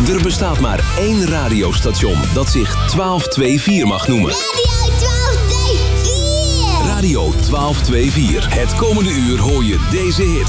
Er bestaat maar één radiostation dat zich 1224 mag noemen. Radio 1224! Radio 1224. Het komende uur hoor je deze hit.